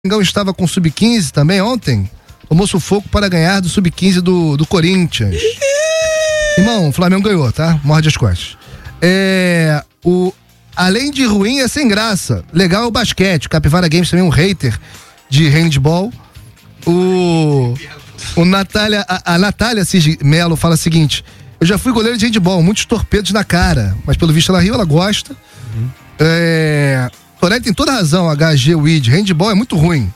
Mengão estava com o Sub-15 também ontem. Tomou sufoco para ganhar do Sub-15 do Corinthians. Irmão, o Flamengo ganhou, tá? Morde as costas. Além de ruim, é sem graça. Legal é o basquete. Capivara Games também é um hater de handball. A Natália Cis Melo fala o seguinte: eu já fui goleiro de handball, muitos torpedos na cara, mas pelo visto ela riu, ela gosta. Torelli tem toda razão, HG Weed, handball é muito ruim.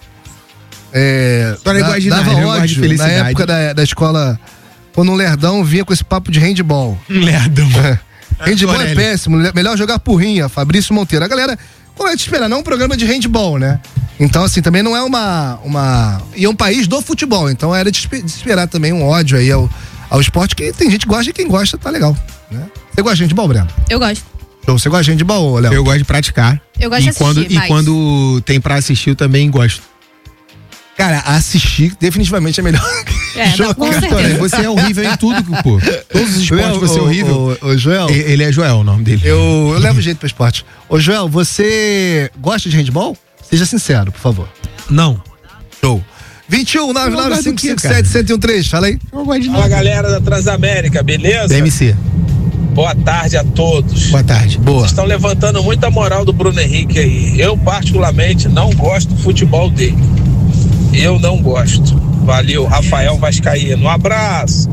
Dava ódio na época da escola, quando um lerdão vinha com esse papo de handball. Lerdão. Handball é péssimo, melhor jogar porrinha, Fabrício Monteiro. A galera, como é de esperar, não é um programa de handball, né? Então, assim, também não é E é um país do futebol, então era de esperar também um ódio aí ao esporte, que tem gente que gosta e quem gosta tá legal, né? Você gosta de handball, Breno? Eu gosto. Você gosta de handball, Léo? Eu gosto de praticar. Eu gosto de assistir, E quando tem pra assistir, eu também gosto. Cara, assistir definitivamente é melhor jogar. Com certeza. Você é horrível em tudo, pô. Todos os esportes você é horrível. Ô, Joel. Ele é Joel, o nome dele. Eu levo jeito pra esporte. Ô, Joel, você gosta de handball? Seja sincero, por favor. Não. Show. 21-99557-1013, fala aí. Fala, galera da Transamérica, beleza? DMC. Boa tarde a todos. Boa tarde. Boa. Vocês estão levantando muita moral do Bruno Henrique aí. Eu, particularmente, não gosto do futebol dele. Eu não gosto. Valeu, Rafael Vascaíno. Um abraço.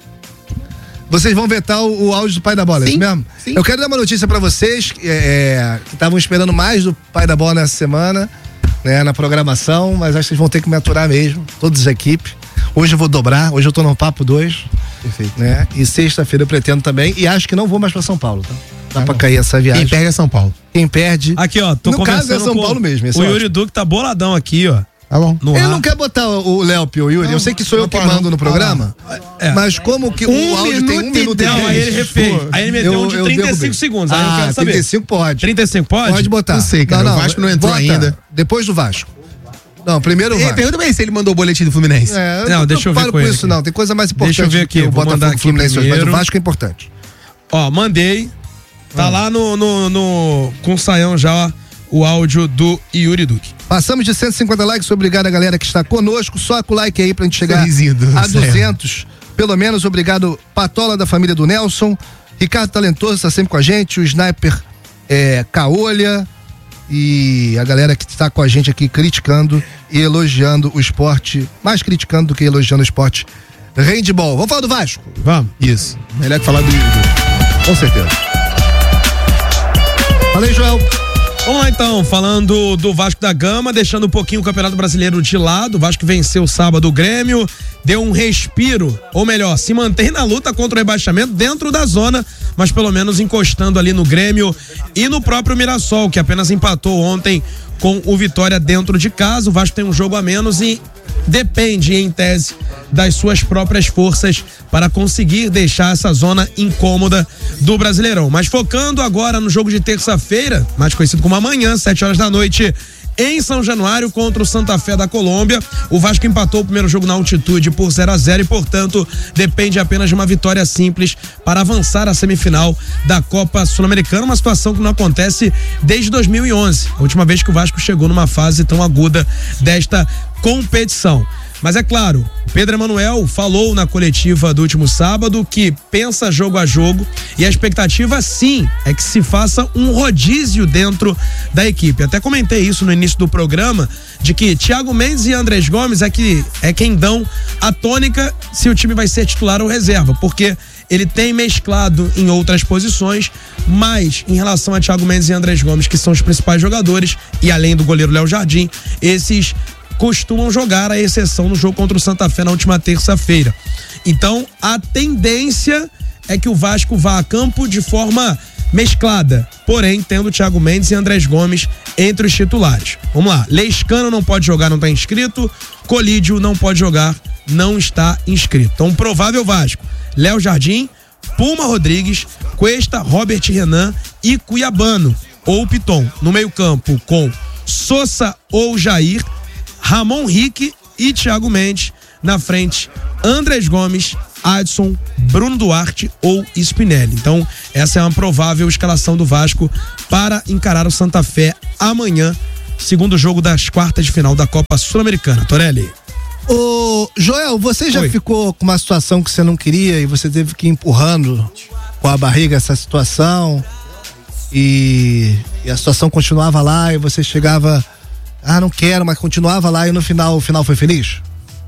Vocês vão vetar o áudio do Pai da Bola, é isso mesmo? Sim. Eu quero dar uma notícia pra vocês que estavam esperando mais do Pai da Bola nessa semana, né, na programação, mas acho que vocês vão ter que me aturar mesmo, todas as equipes. Hoje eu vou dobrar, hoje eu tô no Papo 2. Perfeito. Né? E sexta-feira eu pretendo também, e acho que não vou mais pra São Paulo, tá? Dá pra cair essa viagem. Quem perde é São Paulo. Quem perde. Aqui, ó, tô no caso é São Paulo mesmo. O Yuri Duque tá boladão aqui, ó. Tá bom. Ele não quer botar o Léo Pio, Yuri. Eu sei que sou eu que mando no programa, mas como que o áudio tem 1 minuto e 10? Aí ele refez. Aí ele meteu um de 35 segundos. Aí eu quero saber. 35 pode. 35 pode? Pode botar. Não sei, cara. O Vasco não entrou ainda. Depois do Vasco. Não, primeiro o Vasco. Pergunta bem se ele mandou o boletim do Fluminense. Não, deixa eu ver com ele. Isso não, tem coisa mais importante. Deixa eu ver aqui, o vou mandar aqui Fluminense hoje, mas primeiro. o Vasco é importante. Ó, mandei. Tá lá com o Saião já o áudio do Yuri Duque. Passamos de 150 likes, obrigado a galera que está conosco, só com o like aí pra gente chegar a 200. Pelo menos, obrigado Patola da família do Nelson, Ricardo Talentoso está sempre com a gente, o Sniper Caolha e a galera que está com a gente aqui criticando e elogiando o esporte, mais criticando do que elogiando o esporte handball. Vamos falar do Vasco? Vamos. Isso. Melhor que falar do Yuri. Com certeza. Fala aí, Joel. Vamos lá então, falando do Vasco da Gama, deixando um pouquinho o Campeonato Brasileiro de lado. O Vasco venceu sábado o Grêmio, deu um respiro, ou melhor, se mantém na luta contra o rebaixamento dentro da zona, mas pelo menos encostando ali no Grêmio e no próprio Mirassol, que apenas empatou ontem com o Vitória dentro de casa. O Vasco tem um jogo a menos e depende, em tese, das suas próprias forças para conseguir deixar essa zona incômoda do Brasileirão. Mas focando agora no jogo de terça-feira, mais conhecido como amanhã, 7 horas da noite, em São Januário contra o Santa Fé da Colômbia. O Vasco empatou o primeiro jogo na altitude por 0-0 e, portanto, depende apenas de uma vitória simples para avançar à semifinal da Copa Sul-Americana, uma situação que não acontece desde 2011, a última vez que o Vasco chegou numa fase tão aguda desta competição. Mas é claro, Pedro Emanuel falou na coletiva do último sábado que pensa jogo a jogo e a expectativa sim é que se faça um rodízio dentro da equipe. Até comentei isso no início do programa, de que Thiago Mendes e Andrés Gomes é quem dão a tônica se o time vai ser titular ou reserva, porque ele tem mesclado em outras posições, mas em relação a Thiago Mendes e Andrés Gomes, que são os principais jogadores, e além do goleiro Léo Jardim, esses costumam jogar, a exceção no jogo contra o Santa Fé na última terça-feira. Então, a tendência é que o Vasco vá a campo de forma mesclada, porém tendo Thiago Mendes e Andrés Gomes entre os titulares. Vamos lá, Lescano não pode jogar, não está inscrito, Colídio não pode jogar, não está inscrito. Então, provável Vasco: Léo Jardim, Puma Rodrigues, Cuesta, Robert Renan e Cuiabano ou Piton. No meio-campo com Sosa ou Jair, Ramon Rique e Thiago Mendes. Na frente, Andrés Gomes, Adson, Bruno Duarte ou Spinelli. Então, essa é uma provável escalação do Vasco para encarar o Santa Fé amanhã segundo jogo das quartas de final da Copa Sul-Americana. Torelli. Ô, Joel, você já ficou com uma situação que você não queria e você teve que ir empurrando com a barriga essa situação e a situação continuava lá e você chegava, não quero, mas continuava lá e no final, o final foi feliz?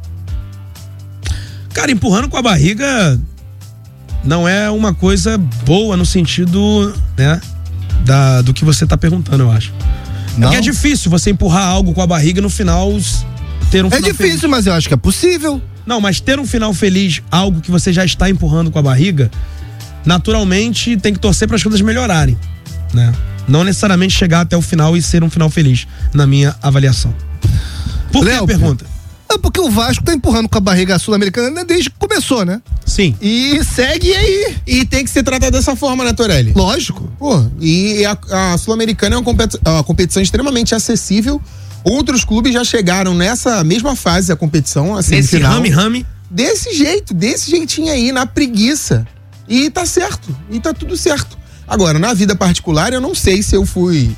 Cara, empurrando com a barriga não é uma coisa boa no sentido, né, do que você tá perguntando, eu acho. Não? Porque é difícil você empurrar algo com a barriga e no final ter um final difícil, feliz. Mas eu acho que é possível. Não, mas ter um final feliz, algo que você já está empurrando com a barriga, naturalmente tem que torcer para as coisas melhorarem, né? Não necessariamente chegar até o final e ser um final feliz, na minha avaliação. Por que a pergunta? É porque o Vasco tá empurrando com a barriga Sul-Americana desde que começou, né? Sim. E segue aí. E tem que ser tratado dessa forma, né, Torelli? Lógico. Pô, e a Sul-Americana é uma competição extremamente acessível. Outros clubes já chegaram nessa mesma fase da competição, assim, nesse rame. Desse jeito, desse jeitinho aí, na preguiça. E tá certo, e tá tudo certo. Agora, na vida particular, eu não sei se eu fui,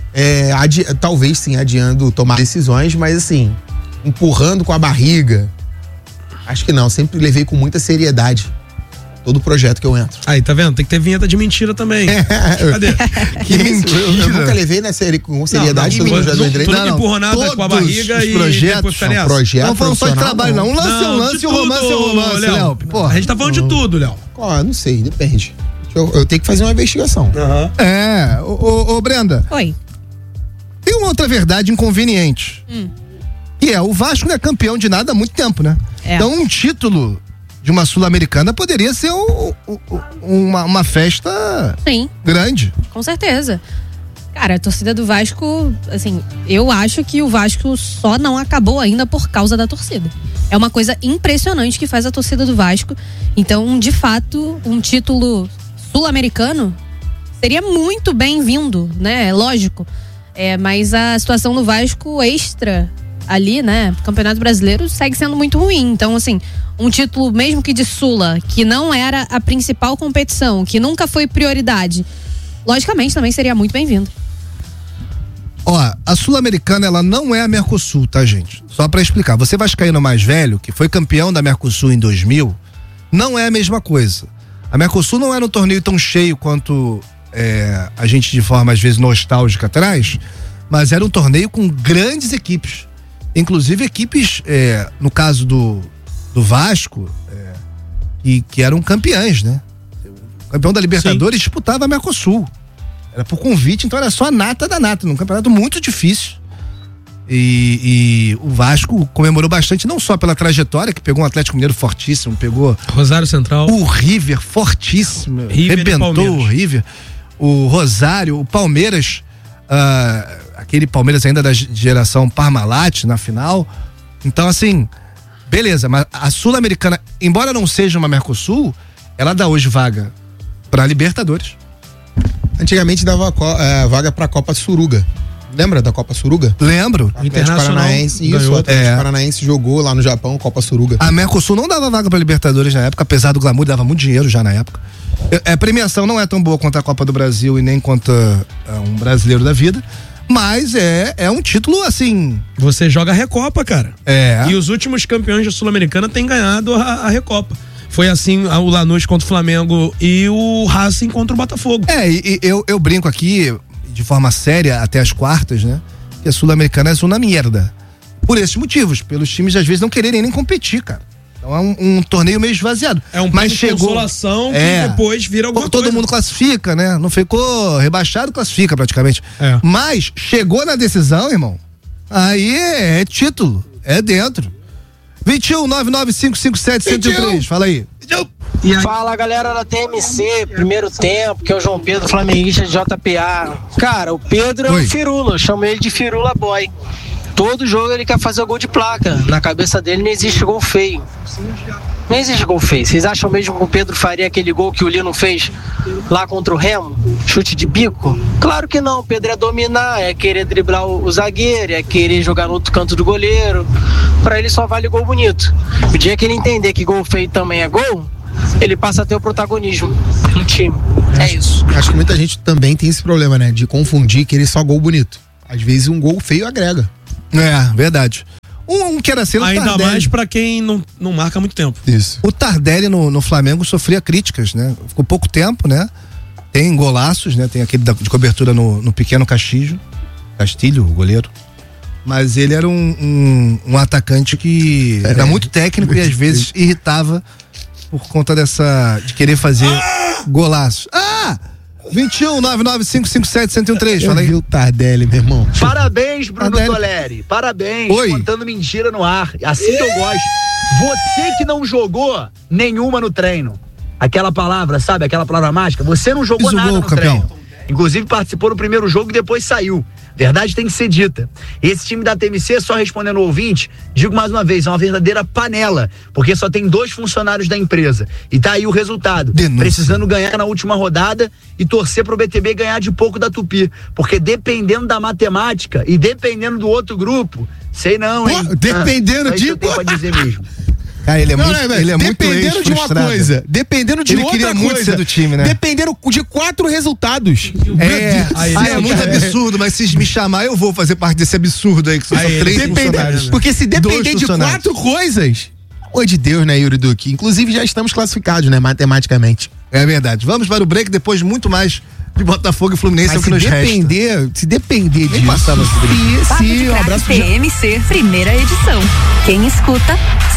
talvez sim, adiando tomar decisões, mas assim, empurrando com a barriga, acho que não, sempre levei com muita seriedade todo projeto que eu entro. Aí, tá vendo? Tem que ter vinheta de mentira também. Cadê? Que mentira. Eu nunca levei com seriedade todo projeto que eu entrei. Tu não empurrou nada com a barriga e depois fica nessa. Não falando só de trabalho, não. Um lance é um lance, um romance é um romance, Léo. A gente tá falando de tudo, Léo. Não sei, depende. Eu tenho que fazer uma investigação. Ô Brenda. Oi. Tem uma outra verdade inconveniente. Que o Vasco não é campeão de nada há muito tempo, né? Então um título de uma Sul-Americana poderia ser uma festa grande. Com certeza. Cara, a torcida do Vasco, assim, eu acho que o Vasco só não acabou ainda por causa da torcida. É uma coisa impressionante que faz a torcida do Vasco. Então, de fato, um título sul-americano seria muito bem-vindo, né? Lógico. Mas a situação do Vasco extra ali, né? Campeonato Brasileiro segue sendo muito ruim. Então, assim, um título, mesmo que de Sula, que não era a principal competição, que nunca foi prioridade, logicamente também seria muito bem-vindo. A Sul-Americana, ela não é a Mercosul, tá, gente? Só pra explicar, você vascaíno mais velho, que foi campeão da Mercosul em 2000, não é a mesma coisa. A Mercosul não era um torneio tão cheio quanto a gente de forma às vezes nostálgica traz, mas era um torneio com grandes equipes. Inclusive equipes, no caso do Vasco, que eram campeãs, né? O campeão da Libertadores disputava a Mercosul. Era por convite, então era só a nata da nata, num campeonato muito difícil. E o Vasco comemorou bastante, não só pela trajetória, que pegou um Atlético Mineiro fortíssimo, pegou Rosário Central, o River fortíssimo, rebentou o River, o Rosário, o Palmeiras, aquele Palmeiras ainda da geração Parmalat na final. Então, assim, beleza, mas a Sul-Americana, embora não seja uma Mercosul, ela dá hoje vaga pra Libertadores. Antigamente dava vaga pra Copa Suruga. Lembra da Copa Suruga? Lembro. Internacional Paranaense. Isso, o Atlético Paranaense jogou lá no Japão, Copa Suruga. A Mercosul não dava vaga pra Libertadores na época, apesar do glamour, dava muito dinheiro já na época. A premiação não é tão boa quanto a Copa do Brasil e nem quanto um brasileiro da vida, mas é um título assim. Você joga a Recopa, cara. E os últimos campeões da Sul-Americana têm ganhado a Recopa. Foi assim o Lanús contra o Flamengo e o Racing contra o Botafogo. Eu brinco aqui de forma séria até as quartas, né? Que a Sul-Americana é uma merda. Por esses motivos, pelos times às vezes não quererem nem competir, cara. Então é um torneio meio esvaziado. É um prêmio de consolação que depois vira alguma coisa. Todo mundo classifica, né? Não ficou rebaixado, classifica praticamente. Mas chegou na decisão, irmão, aí é título, é dentro. 21-99557-103, fala aí. Fala, galera da TMC, primeiro tempo, que é o João Pedro, flamenguista de JPA. Cara, o Pedro é um firula, eu chamo ele de firula boy. Todo jogo ele quer fazer o gol de placa. Na cabeça dele não existe gol feio. Não existe gol feio. Vocês acham mesmo que o Pedro faria aquele gol que o Lino fez lá contra o Remo? Chute de bico? Claro que não. O Pedro é dominar, é querer driblar o zagueiro, é querer jogar no outro canto do goleiro. Pra ele só vale gol bonito. O dia que ele entender que gol feio também é gol, ele passa a ter o protagonismo no time. É isso. Acho que muita gente também tem esse problema, né? De confundir, querer só gol bonito. Às vezes um gol feio agrega. É, verdade. Um que era assim, o ainda Tardelli. mais pra quem não marca muito tempo. Isso. O Tardelli no Flamengo sofria críticas, né? Ficou pouco tempo, né? Tem golaços, né? Tem aquele de cobertura no pequeno Castilho, o goleiro. Mas ele era um atacante que era muito técnico e às vezes irritava por conta de querer fazer golaços. 21-99557-1013. Fala aí. O Tardelli, meu irmão. Parabéns, Bruno Tardelli. Toleri. Parabéns. Oi. Contando mentira no ar. Assim que eu gosto. Você que não jogou nenhuma no treino. Aquela palavra, sabe? Aquela palavra mágica. Você não jogou nada no treino. Inclusive participou no primeiro jogo e depois saiu. Verdade tem que ser dita. Esse time da TMC, só respondendo o ouvinte, digo mais uma vez, é uma verdadeira panela, porque só tem 2 funcionários da empresa. E tá aí o resultado. Denúncia. Precisando ganhar na última rodada e torcer pro BTB ganhar de pouco da Tupi. Porque dependendo da matemática e dependendo do outro grupo, sei não, hein? Dependendo de... eu tenho pra dizer mesmo. Cara, ele é muito dependendo de uma coisa, dependendo de ele outra queria coisa, muito ser do time, né? Dependendo de 4 resultados. É muito absurdo, mas se me chamar, eu vou fazer parte desse absurdo aí, que são só 3 funcionários. Porque se depender de 4 coisas, pelo amor de Deus, né, Yuri Duque? Inclusive já estamos classificados, né, matematicamente. É verdade. Vamos para o break, depois de muito mais de Botafogo e Fluminense. Mas é o que nos resta. se depender Nem disso. passava Papo de Craque TMC, primeira edição. Quem escuta